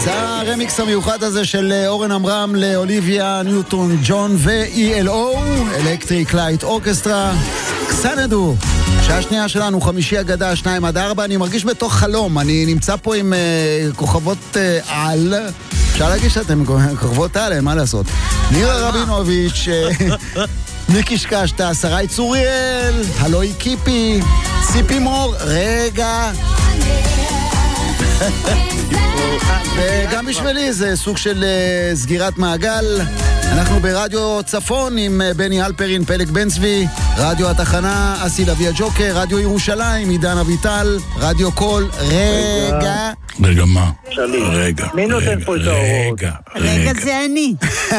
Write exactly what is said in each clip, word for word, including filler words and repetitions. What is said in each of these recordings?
זה הרמיקס המיוחד הזה של אורן אמרם לאוליביה ניוטון ג'ון ו-אי אל או, אלקטריק לייט אורקסטרה, קסנדו. שעה שנייה שלנו, חמישי אגדה, שניים עד ארבע. אני מרגיש בתוך חלום, אני נמצא פה עם uh, כוכבות uh, על, אפשר להגיד שאתם כוכבות על, מה לעשות? נירה רבינוביץ', מיקי שקשטה, שרי צוריאל, הלוי קיפי, ציפי מור, רגע. וגם בשבילי זה סוג של uh, סגירת מעגל. אנחנו ברדיו צפון עם uh, בני אלפרין, פלג בן צבי, רדיו התחנה, אסי לוי הג'וקר, רדיו ירושלים, עידן אביטל, רדיו קול, רגע. רגע מה? רגע. מי נותן פה את האורות? רגע זה אני.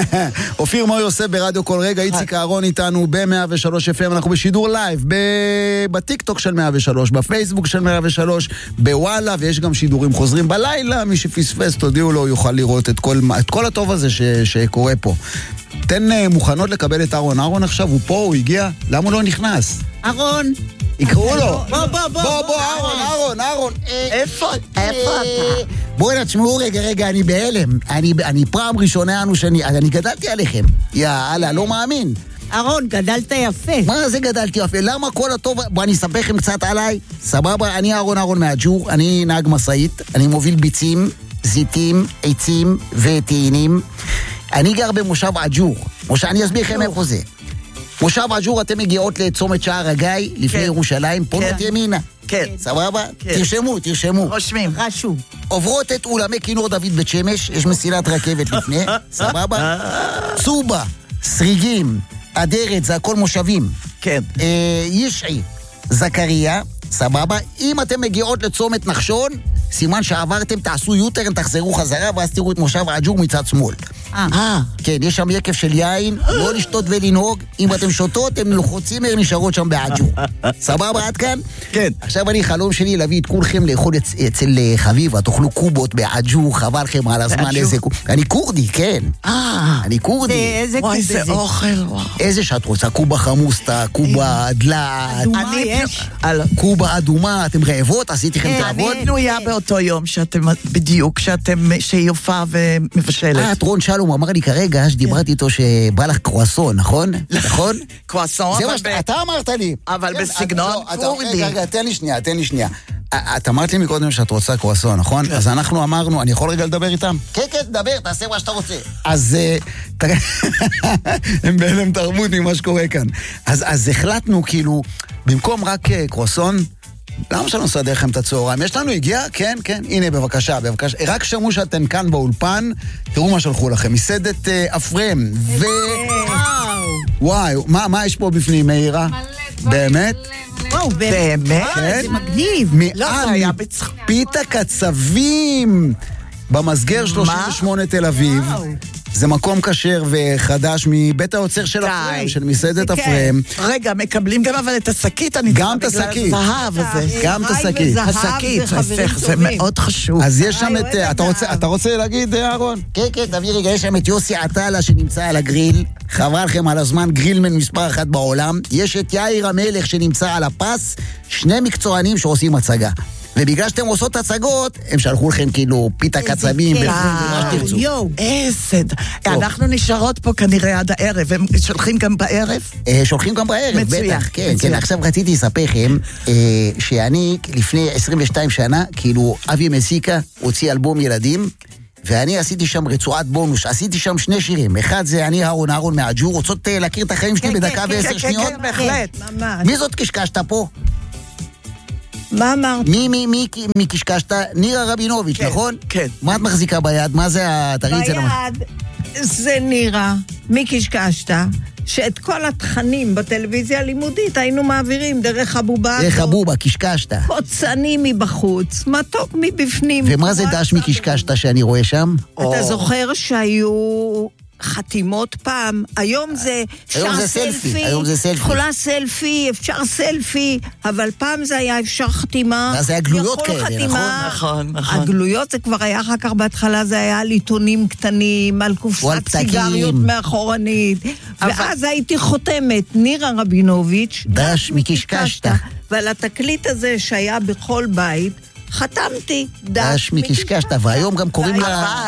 אופיר מוי עושה ברדיו קול רגע, איציק אהרון איתנו ב-מאה ושלוש אף אם, אנחנו בשידור לייב, בטיקטוק של מאה ושלוש, בפייסבוק של מאה ושלוש, בוואלה, ויש גם שידורים חוזרים בלילה, מי שפספס, תודיעו לו, יוכל לראות את כל, את כל הטוב הזה ש, שקורה פה. תן מוכנות לקבל את אהרון. אהרון עכשיו הוא פה, הוא הגיע, למה הוא לא נכנס? אהרון. יקראו לו. בוא, בוא, בוא. בוא, בוא, אהרון, אהרון, אהרון. איפה? איפה אתה? בואו נתשמעו רגע, רגע, אני בהלם. אני, אני פעם ראשונה אנו שאני, אני גדלתי עליכם. יאללה, לא מאמין. אהרון, גדלת יפה. מה זה גדלתי יפה? למה כל הטוב? בוא, אני אספר לכם קצת עליי. סבבה, אני אהרון אהרון מהג'ור, אני נהג מסעית, אני מוביל ביצים, זיתים, עצים וטעינים. אני גר במושב עג'ור. מושב, אני אסביר לכם איפה זה. מושב עג'ור, אתם מגיעות לצומת שער הגיא, לפני ירושלים, פונות ימינה. כן. סבבה? תרשמו, תרשמו. רושמים. רשום. עוברות את אולמי כינור דוד בית שמש, יש מסילת רכבת לפני, סבבה? צובה, סריגים, אדרת, זה הכל מושבים. כן. ישעי, זכריה, סבבה? אם אתם מגיעות לצומת נחשון, סימן שעברתם, תעשו יוטרן, תחזרו חזרה, ואז תראו את מושב העג'ור מצד שמאל. אה. כן, יש שם יקף של יין, לא לשתות ולנהוג, אם אתם שותות, הם לוחוצים, הם נשארות שם בעג'ור. סבבה, עד כאן? כן. עכשיו אני חלום שלי להביא את כולכם לאכול אצל חביבה, תאכלו קובות בעג'ור, חבל לכם על הזמן איזה קוב. אני קורדי, כן. אה. אני קורדי. איזה קוב זה? איזה אוכל. איזה שאת רוצה? קובה חמוסטה, קובה דלה. אדומה יש? קובה אדומה, אתם רעבות? עשיתי לכם תעבוד? אני נויה באותו יום שאתם, בדיוק, שאתם, שהיא יופה ומבשלת. אה, טרון שלום אמר לי כרגע, שדיברתי איתו שבא לך קרואסון, נכון? נכון? קרואסון, זה מה שאתה אמרת לי. אבל בסגנון קורדי. רגע, תן לי שנייה, תן לי שנייה. את אמרת לי מקודם שאת רוצה קרואסון, נכון? אז אנחנו אמרנו, אני יכול רגע לדבר איתם? כן, כן, דבר, תעשה מה שאתה רוצה. אז הם בהלם תרבות ממה שקורה כאן. אז החלטנו, כאילו, במקום רק קרואסון, למה שאני נסדר לכם את הצהריים? יש לנו הגיע? כן, כן. הנה, בבקשה, בבקשה. רק שמעו שאתם כאן באולפן, תראו מה שלחו לכם. מסעדת אפרם. ו... וואי, מה יש פה בפנים, מאירה? באמת? וואו, באמת? זה מגניב. לא, זה היה בצחוק. פיתה קצבים במסגר שלושים ושמונה תל אביב. זה מקום כשר וחדש מבית היוצר של אפרם, של מסעדת אפרם. רגע, מקבלים גם אבל את השקית, אני גם את השקית. הזהב הזה. גם את השקית. השקית, זה מאוד חשוב. אז יש שם את... אתה רוצה להגיד, אהרון? כן, כן, תביא רגע, יש שם את יוסי עטלה שנמצא על הגריל. חבל לכם על הזמן, גרילמן מספר אחת בעולם. יש את יאיר המלך שנמצא על הפס, שני מקצוענים שעושים הצגה. ובגלל שאתם עושות הצגות, הם שלחו לכם כאילו פיתה קצבים ומה שתרצו. איזה... אנחנו נשארות פה כנראה עד הערב, הם שולחים גם בערב? שולחים גם בערב, בטח, כן, כן. עכשיו רציתי לספר לכם שאני לפני עשרים ושתיים שנה, כאילו אבי מסיקה הוציא אלבום ילדים, ואני עשיתי שם רצועת בונוס, עשיתי שם שני שירים, אחד זה אני אהרון אהרון מהג'ור, רוצות להכיר את החיים שלי בדקה ועשר שניות? כן, בהחלט. מי זאת קשקשת פה? מה אמרת? מי, מי, מי, מי קשקשת? נירה רבינוביץ', נכון? כן. מה את מחזיקה ביד? מה זה התריץ? ביד זה נירה, מי קשקשת? שאת כל התכנים בטלוויזיה הלימודית היינו מעבירים דרך הבובה. דרך הבובה, קשקשת. קוצני מבחוץ, מתוק מבפנים. ומה זה דש מקשקשת שאני רואה שם? אתה זוכר שהיו... חתימות פעם, היום זה היום זה סלפי, היום זה סלפי. יכולה סלפי, אפשר סלפי, אבל פעם זה היה אפשר חתימה. אז זה היה גלויות כאלה, חתימה, נכון, נכון. הגלויות זה כבר היה אחר כך בהתחלה, זה היה על עיתונים קטנים, על קופסת סיגריות מאחורנית, ואז הייתי חותמת, נירה רבינוביץ', דש מקשקשת. ועל התקליט הזה שהיה בכל בית, חתמתי. דש מקשקשת, והיום גם קוראים לה...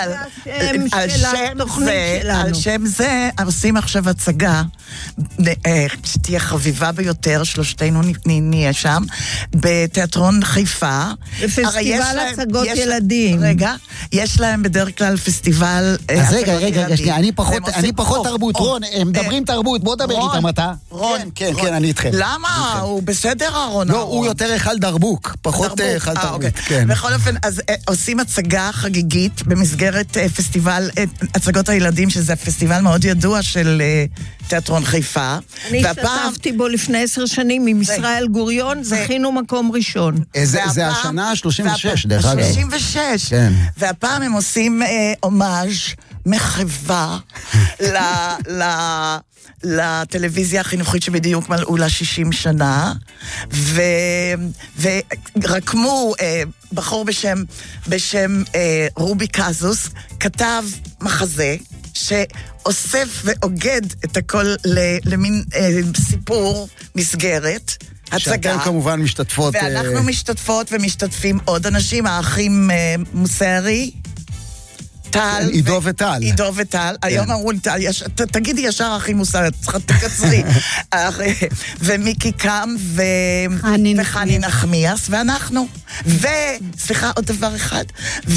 על שם זה עושים עכשיו הצגה, שתהיה חביבה ביותר, שלושתנו נהיה שם, בתיאטרון חיפה. בפסטיבל הצגות ילדים. רגע, יש להם בדרך כלל פסטיבל... אז רגע, רגע, רגע, שנייה, אני פחות תרבות. רון, הם מדברים תרבות, בוא דבר איתם אתה. רון, כן, כן, אני איתכם. למה? הוא בסדר, אהרון? לא, הוא יותר אחד דרבוק, פחות אחד תרבות. בכל אופן, אז עושים הצגה חגיגית במסגרת פסטיבל הצגות הילדים, שזה פסטיבל מאוד ידוע של תיאטרון חיפה. אני השתתפתי בו לפני עשר שנים עם ישראל גוריון, זכינו מקום ראשון. זה השנה שלושים ושש, דרך אגב. שלושים ושש. והפעם הם עושים אומאז' מחווה לטלוויזיה החינוכית שבדיוק מלאו לה שישים שנה, ורקמו בחור בשם רובי קזוס, כתב מחזה שאוסף ואוגד את הכל למין סיפור מסגרת, הצגה. שאתם כמובן משתתפות. ואנחנו משתתפות ומשתתפים עוד אנשים, האחים מוסרי, טל. עידו וטל. עידו וטל. היום אמרו לי, תגידי ישר אחי מוסר, תקצרי. ומיקי קם וחני נחמיאס, ואנחנו. וסליחה, עוד דבר אחד.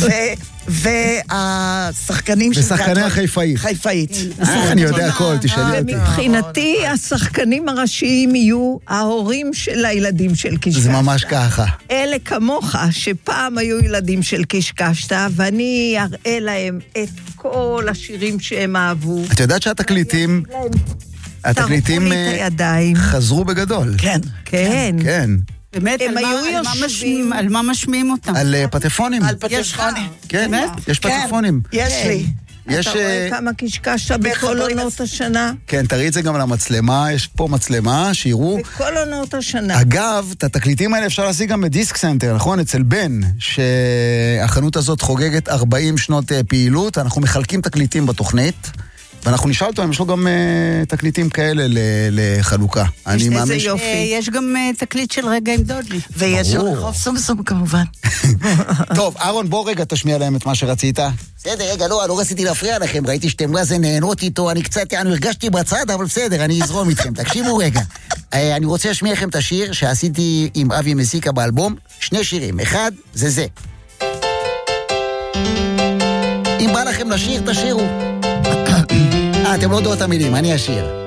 והשחקנים של... ושחקני החיפאית. חיפאית. אני יודע הכל, תשאלי אותי. מבחינתי, השחקנים הראשיים יהיו ההורים של הילדים של קשקשת. זה ממש ככה. אלה כמוך, שפעם היו ילדים של קשקשת, ואני אראה להם את כל השירים שהם אהבו. את יודעת שהתקליטים... התקליטים חזרו בגדול. כן. כן. כן. באמת, על מה משמיעים אותם? על פטפונים. על פטפונים. כן, יש פטפונים. יש לי. אתה רואה כמה קשקשת בכל עונות השנה? כן, תראי את זה גם על המצלמה, יש פה מצלמה, שיראו. בכל עונות השנה. אגב, את התקליטים האלה אפשר להשיג גם בדיסק סנטר, נכון? אצל בן, שהחנות הזאת חוגגת ארבעים שנות פעילות, אנחנו מחלקים תקליטים בתוכנית. ואנחנו נשאל אותו, יש לו גם תקליטים כאלה לחלוקה. יש איזה יופי. יש גם תקליט של רגע עם דודלי. ויש רחוב סומסום כמובן. טוב, אהרון, בוא רגע תשמיע להם את מה רצית. בסדר, רגע, לא, לא רציתי להפריע לכם, ראיתי שאתם מה זה נהנות איתו, אני קצת, אני הרגשתי בצד, אבל בסדר, אני אזרום איתכם. תקשיבו רגע. אני רוצה להשמיע לכם את השיר שעשיתי עם אבי מסיקה באלבום, שני שירים. אחד, זה זה. אם בא לכם לשיר, תשירו. אה, אתם לא יודעות את המילים, אני אשיר.